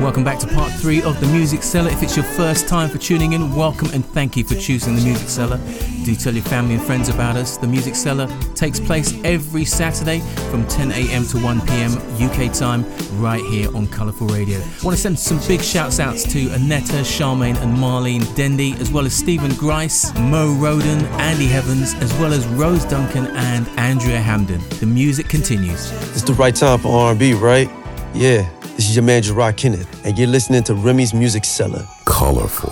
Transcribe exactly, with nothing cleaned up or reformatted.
Welcome back to part three of The Music Cellar. If it's your first time for tuning in, welcome and thank you for choosing The Music Cellar. Do tell your family and friends about us. The Music Cellar takes place every Saturday from ten a.m. to one p.m. U K time, right here on Colourful Radio. I want to send some big shouts outs to Anetta, Charmaine and Marlene Dendy, as well as Stephen Grice, Mo Roden, Andy Heavens, as well as Rose Duncan and Andrea Hamden. The music continues. It's the right time for R and B, right? Yeah, this is your man Gerard Kenneth, and you're listening to Remy's Music Cellar. Colourful.